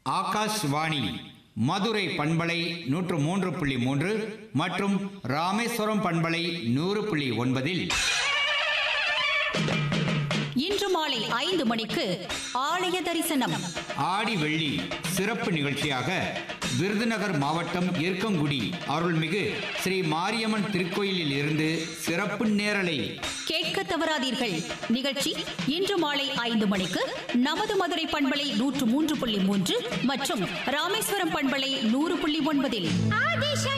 ஆகாஷ்வாணி மதுரை பண்பலை 103.3 மற்றும் ராமேஸ்வரம் பண்பலை 100.9 இன்று மாலை 5 மணிக்கு ஆலய தரிசனம். ஆடி வெள்ளி சிறப்பு நிகழ்ச்சியாக விருதுநகர் மாவட்டம் எருக்கங்குடி அருள்மிகு ஸ்ரீ மாரியம்மன் திருக்கோயிலில் இருந்து சிறப்பு நேரலை கேட்க தவறாதீர்கள். நிகழ்ச்சி இன்று மாலை 5 மணிக்கு நமது மதுரை பண்பலை 103.3 மற்றும் ராமேஸ்வரம் பண்பலை 100.9.